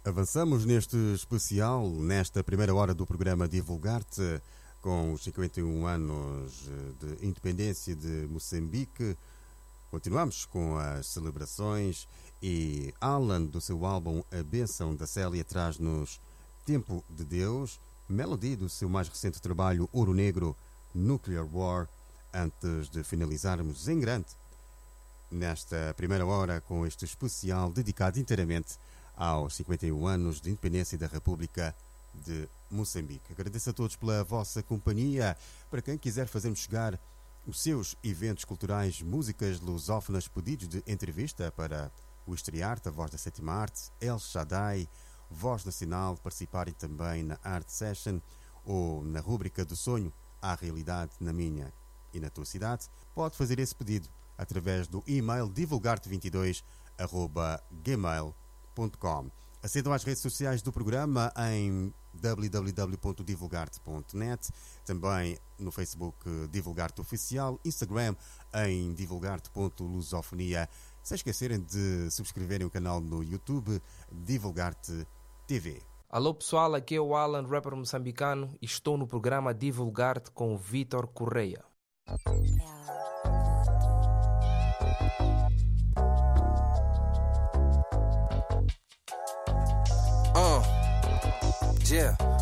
Avançamos neste especial, nesta primeira hora do programa Divulgar-te, com os 51 anos de independência de Moçambique. Continuamos com as celebrações e Alan, do seu álbum A Bênção da Célia, traz-nos Tempo de Deus, Melody do seu mais recente trabalho Ouro Negro, Nuclear War, antes de finalizarmos em grande nesta primeira hora com este especial dedicado inteiramente aos 51 anos de independência da República de Moçambique. Agradeço a todos pela vossa companhia. Para quem quiser fazer-me chegar os seus eventos culturais, músicas lusófonas, pedidos de entrevista para o Estrearte, a Voz da Sétima Arte, El Shaddai, Voz Nacional, participarem também na Art Session ou na rúbrica do sonho à realidade na minha e na tua cidade, pode fazer esse pedido através do e-mail divulgarte22@gmail.com. Acedam às redes sociais do programa em www.divulgarte.net, também no Facebook Divulgarte Oficial, Instagram em divulgarte.lusofonia, sem esquecerem de subscreverem o canal no YouTube Divulgarte TV. Alô pessoal, aqui é o Alan, rapper moçambicano, e estou no programa Divulgarte com o Vítor Correia. Yeah.